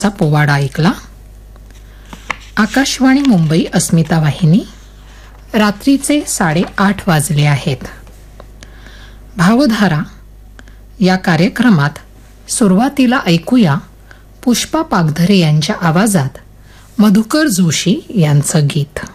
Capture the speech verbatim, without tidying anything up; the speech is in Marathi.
चा पोवाडा ऐकला. आकाशवाणी मुंबई अस्मिता वाहिनी. रात्रीचे साडेआठ वाजले आहेत. भावधारा या कार्यक्रमात सुरुवातीला ऐकूया पुष्पा पागधरे यांच्या आवाजात मधुकर जोशी यांचं गीत.